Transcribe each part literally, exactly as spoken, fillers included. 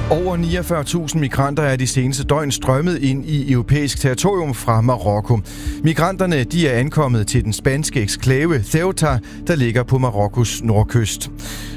Over niogfyrre tusind migranter er de seneste døgn strømmet ind i europæisk territorium fra Marokko. Migranterne de er ankommet til den spanske eksklave Ceuta, der ligger på Marokkos nordkyst.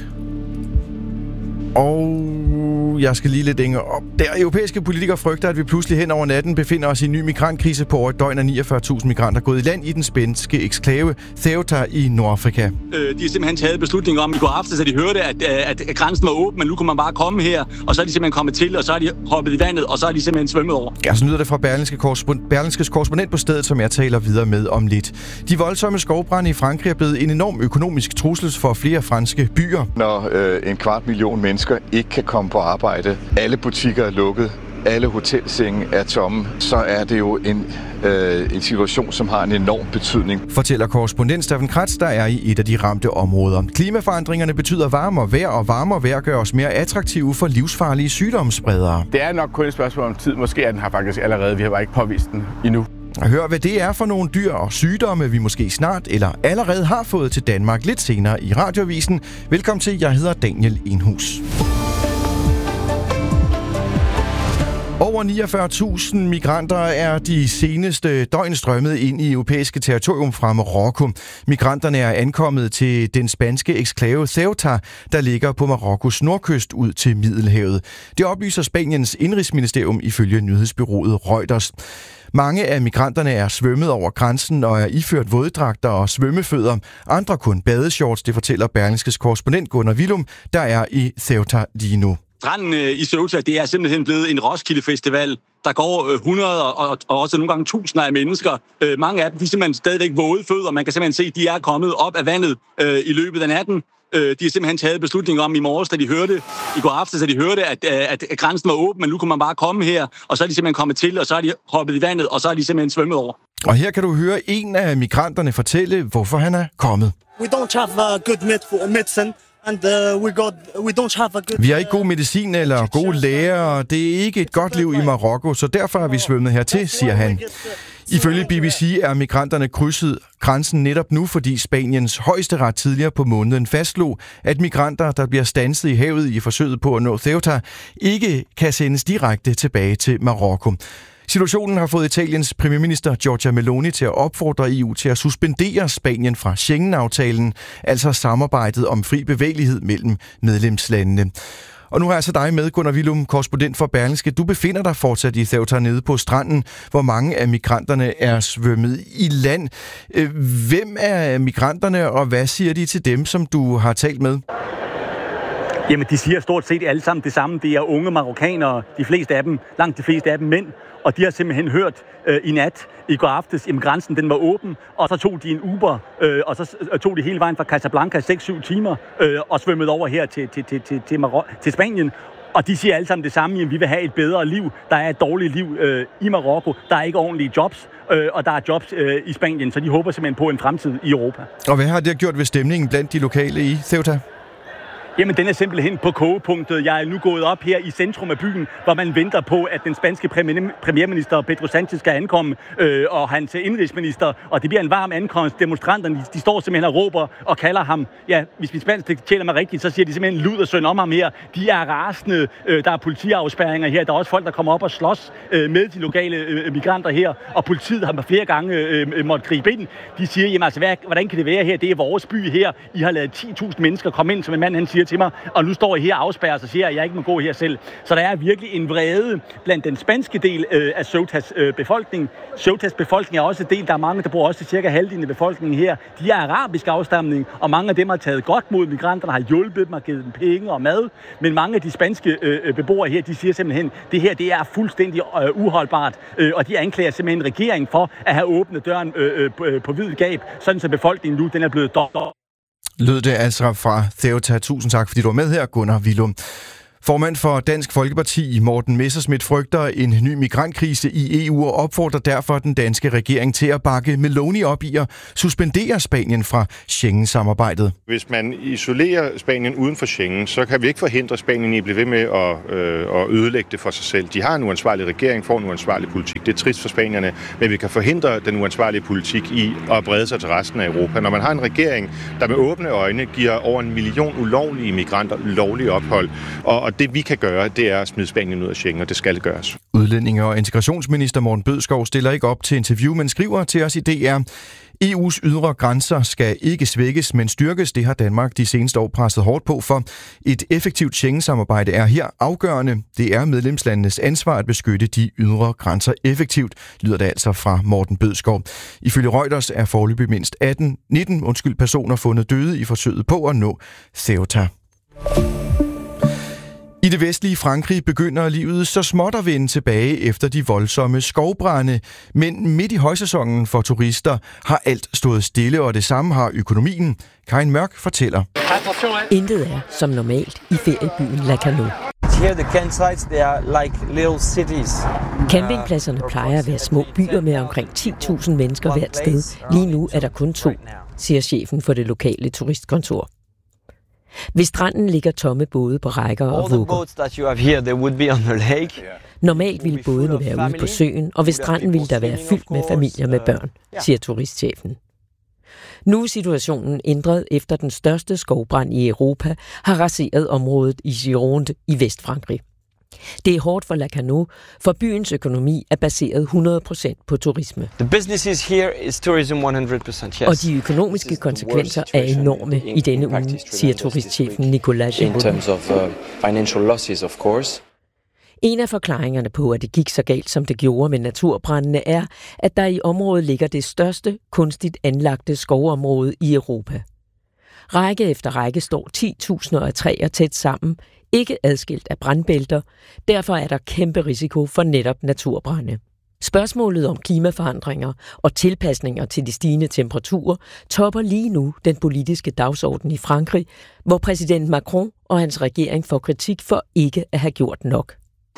Og jeg skal lige lidt længere op. Der europæiske politikere frygter, at vi pludselig hen over natten befinder os i en ny migrantkrise. På over et døgn af niogfyrre tusind migranter gået i land i den spanske eksklave Ceuta i Nordafrika. Øh, de har simpelthen taget beslutning om i går aftes, at de hørte, at, at, at grænsen var åben, men nu kunne man bare komme her, og så er de simpelthen kommet til, og så er de hoppet i vandet, og så er de simpelthen svømmet over. Ja, så lyder det fra Berlingske korrespondent, Berlingskes korrespondent på stedet, som jeg taler videre med om lidt. De voldsomme skovbrande i Frankrig er blevet en enorm økonomisk trussel for flere franske byer. Når øh, en kvart million mennesker ikke kan komme på arbejde, alle butikker er lukket, alle hotelsenge er tomme, så er det jo en, øh, en situation, som har en enorm betydning. Fortæller korrespondent Steffen Kratz, der er i et af de ramte områder. Klimaforandringerne betyder varmere vejr, og varmere vejr gør os mere attraktive for livsfarlige sygdomsspredere. Det er nok kun et spørgsmål om tid. Måske er den her faktisk allerede. Vi har bare ikke påvist den endnu. Hør, hvad det er for nogle dyr og sygdomme, vi måske snart eller allerede har fået til Danmark lidt senere i Radioavisen. Velkommen til, jeg hedder Daniel Enhus. Over niogfyrre tusind migranter er de seneste døgn strømmet ind i europæiske territorium fra Marokko. Migranterne er ankommet til den spanske eksklave Ceuta, der ligger på Marokkos nordkyst ud til Middelhavet. Det oplyser Spaniens indrigsministerium ifølge nyhedsbureauet Reuters. Mange af migranterne er svømmet over grænsen og er iført våddragter og svømmefødder. Andre kun badeshorts, det fortæller Berlingskes korrespondent Gunnar Willum, der er i Ceuta lige nu. Stranden i Ceuta, det er simpelthen blevet en Roskilde Festival. Der går hundrede og, og også nogle gange tusinder af mennesker. Øh, mange af dem de er simpelthen stadigvæk våde fødder. Man kan simpelthen se, at de er kommet op af vandet øh, i løbet af natten. Øh, de har simpelthen taget beslutning om i morges, da de hørte, i går aftes, da de hørte, at, at, at grænsen var åben, men nu kunne man bare komme her, og så er de simpelthen kommet til, og så er de hoppet i vandet, og så er de simpelthen svømmet over. Og her kan du høre en af migranterne fortælle, hvorfor han er kommet. We don't have a good medicine. And, uh, we got, we don't have a good, vi har ikke god medicin eller gode læger, og det er ikke et godt liv i Marokko, så derfor er vi svømmet hertil, siger han. Ifølge B B C er migranterne krydset grænsen netop nu, fordi Spaniens højesteret tidligere på måneden fastslog, at migranter, der bliver standset i havet i forsøget på at nå Ceuta, ikke kan sendes direkte tilbage til Marokko. Situationen har fået Italiens premierminister Giorgia Meloni til at opfordre E U til at suspendere Spanien fra Schengen-aftalen, altså samarbejdet om fri bevægelighed mellem medlemslandene. Og nu har jeg så dig med, Gunnar Willum, korrespondent for Berlingske. Du befinder dig fortsat i Ceuta nede på stranden, hvor mange af migranterne er svømmet i land. Hvem er migranterne, og hvad siger de til dem, som du har talt med? Jamen, de siger stort set alle sammen det samme. Det er unge marokkanere, de fleste af dem, langt de fleste af dem mænd. Og de har simpelthen hørt øh, i nat, i går aftes, at grænsen den var åben, og så tog de en Uber, øh, og så tog de hele vejen fra Casablanca seks syv timer, øh, og svømmede over her til, til, til, til, til, Marok- til Spanien. Og de siger alle sammen det samme, at vi vil have et bedre liv. Der er et dårligt liv øh, i Marokko, der er ikke ordentlige jobs, øh, og der er jobs øh, i Spanien, så de håber simpelthen på en fremtid i Europa. Og hvad har det gjort ved stemningen blandt de lokale i Ceuta? Jamen, den er simpelthen på kogepunktet. Jeg er nu gået op her i centrum af byen, hvor man venter på, at den spanske premierminister Pedro Sánchez skal ankomme, øh, og hans indrigsminister, og det bliver en varm ankomst. Demonstranterne, de, de står simpelthen og råber og kalder ham, ja, hvis vi spansk tæller mig rigtigt, så siger de simpelthen lud og søn om ham her. De er rasende, øh, der er politiafspærringer her, der er også folk, der kommer op og slås øh, med de lokale øh, migranter her, og politiet har flere gange øh, måttet gribe ind. De siger, jamen altså, hvad, hvordan kan det være her? Det er vores by her. I har lavet ti tusind mennesker komme ind, som en mand han siger til mig, og nu står jeg her og afspærrer sig og siger, at jeg ikke må gå her selv. Så der er virkelig en vrede blandt den spanske del øh, af Ceutas øh, befolkning. Ceutas befolkning er også en del, der er mange, der bor også cirka halvdelen af befolkningen her. De er arabisk afstamning, og mange af dem har taget godt mod migranterne, har hjulpet dem og givet dem penge og mad. Men mange af de spanske øh, beboere her, de siger simpelthen, det her det er fuldstændig øh, uholdbart, øh, og de anklager simpelthen regeringen for at have åbnet døren øh, øh, på vid gab, sådan så befolkningen nu den er blevet dog. Lød det altså fra Ceuta. Tusind tak, fordi du var med her, Gunnar Willum. Formand for Dansk Folkeparti, Morten Messerschmidt, frygter en ny migrantkrise i E U og opfordrer derfor den danske regering til at bakke Meloni op i at suspendere Spanien fra Schengen-samarbejdet. Hvis man isolerer Spanien uden for Schengen, så kan vi ikke forhindre Spanien i at blive ved med at, øh, at ødelægge det for sig selv. De har en uansvarlig regering, får en uansvarlig politik. Det er trist for spanierne, men vi kan forhindre den uansvarlige politik i at brede sig til resten af Europa. Når man har en regering, der med åbne øjne giver over en million ulovlige migranter lovlige ophold, og Og det vi kan gøre, det er at smide Spanien ud af Schengen, og det skal gøres. Udlændinge- og integrationsminister Morten Bødskov stiller ikke op til interview, men skriver til os i D R: E U's ydre grænser skal ikke svækkes, men styrkes. Det har Danmark de seneste år presset hårdt på for. Et effektivt Schengen-samarbejde er her afgørende. Det er medlemslandenes ansvar at beskytte de ydre grænser effektivt, lyder det altså fra Morten Bødskov. Ifølge Reuters er foreløbig mindst atten, nitten undskyld, personer fundet døde i forsøget på at nå Ceuta. I det vestlige Frankrig begynder livet så småt at vende tilbage efter de voldsomme skovbrande, men midt i højsæsonen for turister har alt stået stille, og det samme har økonomien. Karin Mørk fortæller. Intet er som normalt i feriebyen Lacanau. Here the campsites, they are like little cities. Campingpladserne plejer at være små byer med omkring ti tusind mennesker hvert sted. Lige nu er der kun to, siger chefen for det lokale turistkontor. Ved stranden ligger tomme både på rækker og vugger. Normalt ville bådene være ude på søen, og ved stranden ville der være fyldt med familier med børn, siger turistchefen. Nu er situationen ændret efter den største skovbrand i Europa har raseret området i Gironde i Vestfrankrig. Det er hårdt for Lacanau, for byens økonomi er baseret hundrede procent på turisme. The businesses here is tourism hundrede procent, yes. Og de økonomiske konsekvenser er enorme i denne uge, siger turistchefen Nicolas Géraud. In terms of uh, financial losses, of course. En af forklaringerne på, at det gik så galt, som det gjorde med naturbrændene, er, at der i området ligger det største kunstigt anlagte skovområde i Europa. Række efter række står ti tusinder af træer tæt sammen, ikke adskilt af brandbælter. Derfor er der kæmpe risiko for netop naturbrande. Spørgsmålet om klimaforandringer og tilpasninger til de stigende temperaturer topper lige nu den politiske dagsorden i Frankrig, hvor præsident Macron og hans regering får kritik for ikke at have gjort nok.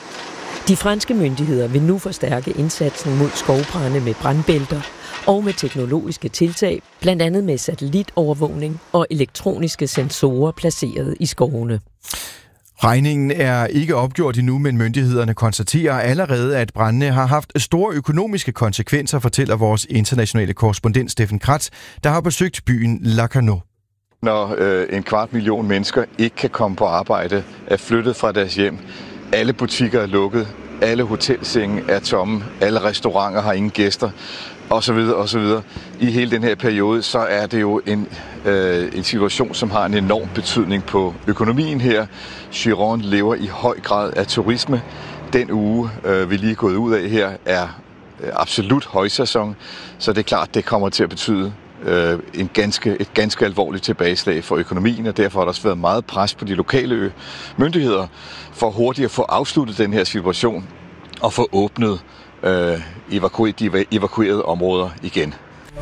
De franske myndigheder vil nu forstærke indsatsen mod skovbrande med brandbælter og med teknologiske tiltag, blandt andet med satellitovervågning og elektroniske sensorer placeret i skovene. Regningen er ikke opgjort endnu, men myndighederne konstaterer allerede, at brandene har haft store økonomiske konsekvenser, fortæller vores internationale korrespondent Steffen Kratz, der har besøgt byen Lacanau. Når øh, en kvart million mennesker ikke kan komme på arbejde, er flyttet fra deres hjem, alle butikker er lukket, alle hotelsenge er tomme, alle restauranter har ingen gæster, osv. osv. I hele den her periode, så er det jo en, øh, en situation, som har en enorm betydning på økonomien her. Gironde lever i høj grad af turisme. Den uge, øh, vi lige er gået ud af her, er øh, absolut højsæson, så det er klart, det kommer til at betyde øh, en ganske, et ganske alvorligt tilbageslag for økonomien, og derfor har der også været meget pres på de lokale myndigheder for hurtigt at få afsluttet den her situation og få åbnet øh, evakueret, de evakuerede områder igen.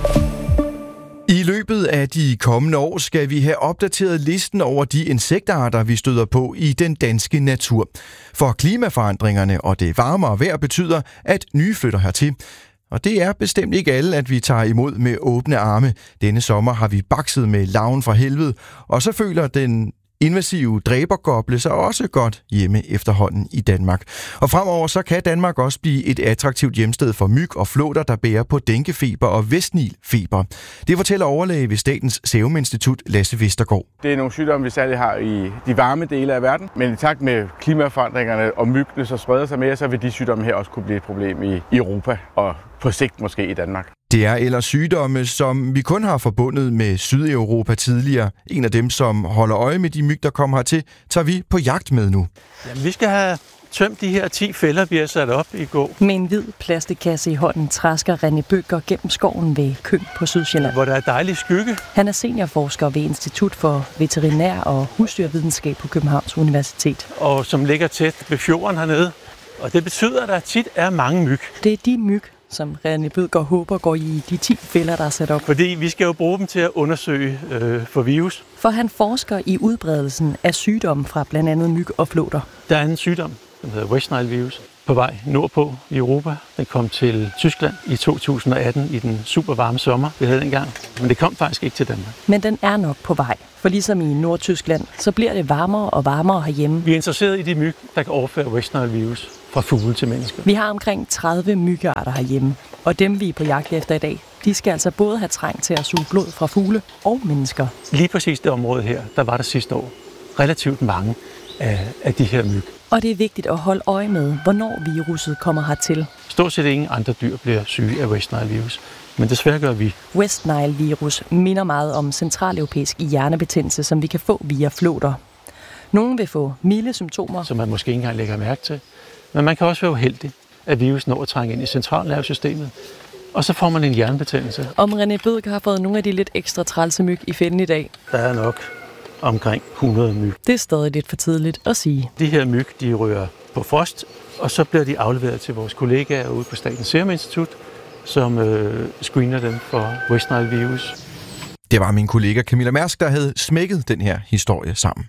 I løbet af de kommende år skal vi have opdateret listen over de insektarter, vi støder på i den danske natur. For klimaforandringerne og det varmere vejr betyder, at nye flytter hertil. Og det er bestemt ikke alle, at vi tager imod med åbne arme. Denne sommer har vi bakset med larven fra helvede, og så føler den invasive dræbergoble sig også godt hjemme efterhånden i Danmark. Og fremover så kan Danmark også blive et attraktivt hjemsted for myg og flåter, der bærer på dænkefeber og vestnilfeber. Det fortæller overlæge ved Statens Serum Institut, Lasse Vestergaard. Det er nogle sygdomme, vi særligt har i de varme dele af verden, men i takt med klimaforandringerne og myggene så spreder sig mere, så vil de sygdomme her også kunne blive et problem i Europa og på sigt måske i Danmark. Det er ellers sygdomme, som vi kun har forbundet med Sydeuropa tidligere. En af dem, som holder øje med de myg, der kommer hertil, tager vi på jagt med nu. Jamen, vi skal have tømt de her ti fælder, vi har sat op i går. Med en hvid plastikkasse i hånden træsker René Bøger gennem skoven ved Køng på Sydsjælland. Hvor der er dejlig skygge. Han er seniorforsker ved Institut for Veterinær og Husdyrvidenskab på Københavns Universitet. Og som ligger tæt ved fjorden hernede. Og det betyder, at der tit er mange myg. Det er de myg, som René Bøger håber går i de ti fælder, der er sat op. Fordi vi skal jo bruge dem til at undersøge øh, for virus. For han forsker i udbredelsen af sygdomme fra blandt andet myg og flåter. Der er en sygdom, som hedder West Nile virus, på vej nordpå i Europa. Den kom til Tyskland i to tusind og atten i den super varme sommer, vi havde dengang. Men det kom faktisk ikke til Danmark. Men den er nok på vej. For ligesom i Nordtyskland, så bliver det varmere og varmere herhjemme. Vi er interesseret i de myg, der kan overføre West Nile virus fra fugle til mennesker. Vi har omkring tredive myggearter herhjemme, og dem vi er på jagt efter i dag, de skal altså både have trang til at suge blod fra fugle og mennesker. Lige præcis det område her, der var der sidste år relativt mange af, af de her myg. Og det er vigtigt at holde øje med, hvornår viruset kommer hertil. Stort set ingen andre dyr bliver syge af West Nile virus, men desværre gør vi. West Nile virus minder meget om centraleuropæisk hjernebetændelse, som vi kan få via flåter. Nogle vil få milde symptomer, som man måske ikke engang lægger mærke til. Men man kan også være uheldig, at virus når at trænge ind i centralnervesystemet. Og så får man en hjernebetændelse. Om René Bødker har fået nogle af de lidt ekstra trælse myg i fælden i dag. Der er nok omkring hundrede myg. Det er stadig lidt for tidligt at sige. De her myg, de rører på frost, og så bliver de afleveret til vores kollegaer ude på Statens Serum Institut, som øh, screener dem for West Nile virus. Det var min kollega Camilla Mærsk, der havde smækket den her historie sammen.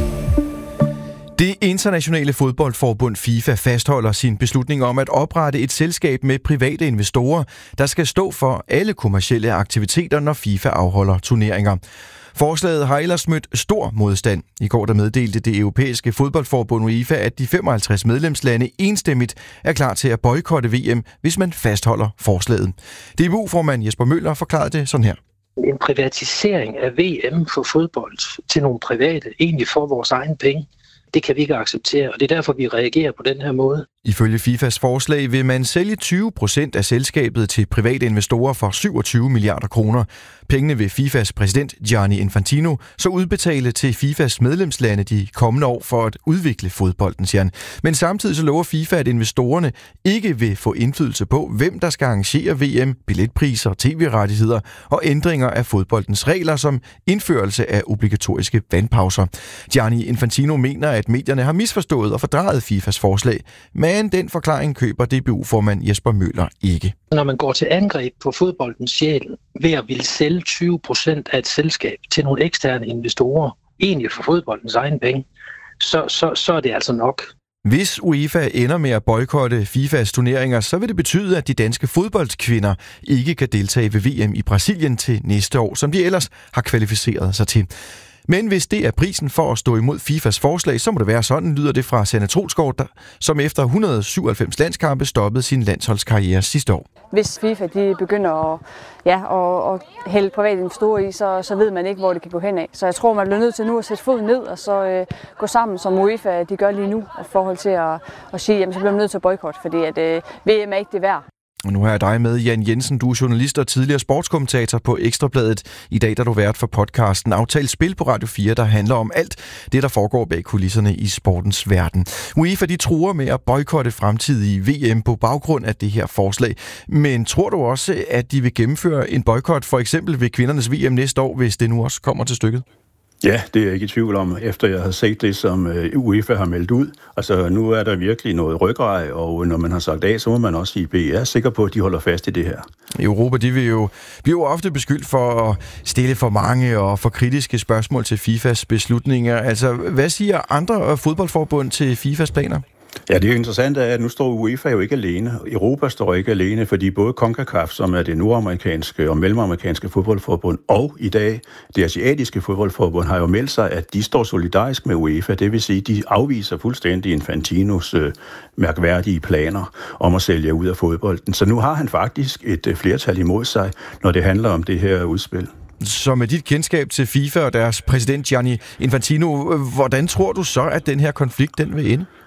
Det internationale fodboldforbund FIFA fastholder sin beslutning om at oprette et selskab med private investorer, der skal stå for alle kommercielle aktiviteter, når FIFA afholder turneringer. Forslaget har ellers mødt stor modstand. I går der meddelte det europæiske fodboldforbund UEFA, at de femoghalvtreds medlemslande enstemmigt er klar til at boykotte V M, hvis man fastholder forslaget. D B U-formand Jesper Møller forklarede det sådan her. En privatisering af V M for fodbold til nogle private, egentlig for vores egen penge, det kan vi ikke acceptere, og det er derfor, vi reagerer på den her måde. Ifølge FIFAs forslag vil man sælge tyve procent af selskabet til private investorer for syvogtyve milliarder kroner. Pengene vil FIFAs præsident Gianni Infantino så udbetale til FIFAs medlemslande de kommende år for at udvikle fodbolden, siger han. Men samtidig så lover FIFA, at investorerne ikke vil få indflydelse på, hvem der skal arrangere V M, billetpriser, tv-rettigheder og ændringer af fodboldens regler som indførelse af obligatoriske vandpauser. Gianni Infantino mener, at medierne har misforstået og fordrejet FIFAs forslag, men den forklaring køber D B U-formand Jesper Møller ikke. Når man går til angreb på fodboldens sjæl ved at ville sælge tyve procent af et selskab til nogle eksterne investorer, egentlig for fodboldens egen penge, så, så, så er det altså nok. Hvis UEFA ender med at boykotte FIFAs turneringer, så vil det betyde, at de danske fodboldkvinder ikke kan deltage ved V M i Brasilien til næste år, som de ellers har kvalificeret sig til. Men hvis det er prisen for at stå imod FIFAs forslag, så må det være sådan, lyder det fra Sanne Troelsgaard, som efter et hundrede og syvoghalvfems landskampe stoppede sin landsholdskarriere sidste år. Hvis FIFA de begynder at, ja, at, at hælde private investorer i, så, så ved man ikke, hvor det kan gå hen af. Så jeg tror, man bliver nødt til nu at sætte foden ned og så øh, gå sammen, som UEFA de gør lige nu, i forhold til at, at sige, jamen så bliver man nødt til at boykotte, fordi at, øh, V M er ikke det værd. Og nu har jeg dig med, Jan Jensen. Du er journalist og tidligere sportskommentator på Ekstrabladet. I dag der er du vært for podcasten Aftalt Spil på Radio fire, der handler om alt det, der foregår bag kulisserne i sportens verden. UEFA de truer med at boykotte fremtidige V M på baggrund af det her forslag. Men tror du også, at de vil gennemføre en boykot for eksempel ved kvindernes V M næste år, hvis det nu også kommer til stykket? Ja, det er jeg ikke i tvivl om, efter jeg har set det, som UEFA har meldt ud. Altså, nu er der virkelig noget ryggrej, og når man har sagt A, så må man også sige B. Jeg er sikker på, at de holder fast i det her. Europa, de vil jo, bliver jo ofte beskyldt for at stille for mange og for kritiske spørgsmål til FIFAs beslutninger. Altså, hvad siger andre fodboldforbund til FIFAs planer? Ja, det er jo interessant, at nu står UEFA jo ikke alene. Europa står ikke alene, fordi både CONCACAF, som er det nordamerikanske og mellemamerikanske fodboldforbund, og i dag det asiatiske fodboldforbund, har jo meldt sig, at de står solidarisk med UEFA. Det vil sige, at de afviser fuldstændig Infantinos øh, mærkværdige planer om at sælge ud af fodbolden. Så nu har han faktisk et øh, flertal imod sig, når det handler om det her udspil. Så med dit kendskab til FIFA og deres præsident Gianni Infantino, hvordan tror du så, at den her konflikt den vil ende?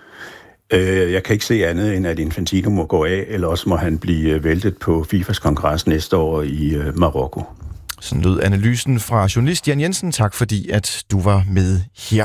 Jeg kan ikke se andet, end at Infantino må gå af, eller også må han blive væltet på FIFAs kongres næste år i Marokko. Sådan lød analysen fra journalist Jan Jensen. Tak fordi, at du var med her.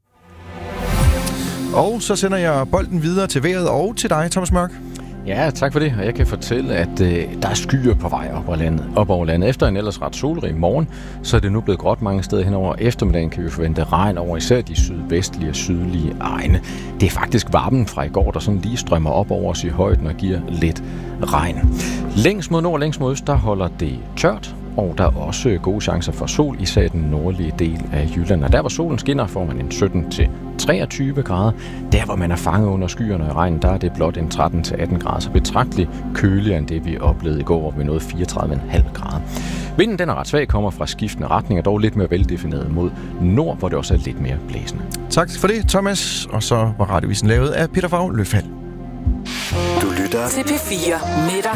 Og så sender jeg bolden videre til vejret og til dig, Thomas Mørk. Ja, tak for det. Og jeg kan fortælle, at øh, der er skyer på vej op over, landet, op over landet. Efter en ellers ret solrig morgen, så er det nu blevet gråt mange steder henover. Eftermiddagen kan vi forvente regn over især de sydvestlige og sydlige egne. Det er faktisk varmen fra i går, der sådan lige strømmer op over os i højden og giver lidt regn. Længst mod nord og længst mod øst, der holder det tørt. Og der er også gode chancer for sol, især den nordlige del af Jylland. Og der, hvor solen skinner, får man en sytten til treogtyve grader. Der, hvor man er fanget under skyerne og regnen, der er det blot en tretten til atten grader. Så betragteligt køligere end det, vi oplevede i går, hvor vi nåede fireogtredive komma fem grader. Vinden den er ret svag, kommer fra skiftende retninger, dog lidt mere veldefineret mod nord, hvor det også er lidt mere blæsende. Tak for det, Thomas. Og så var radiovisen lavet af Peter Favre Løfald. Du lytter til P fire med dig.